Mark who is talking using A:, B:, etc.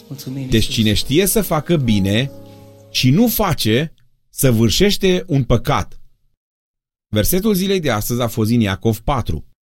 A: Mulțumim,
B: Deci
A: Iisus.
B: cine știe să facă bine și nu face, săvârșește un păcat. Versetul zilei de astăzi a fost din Iacov 4.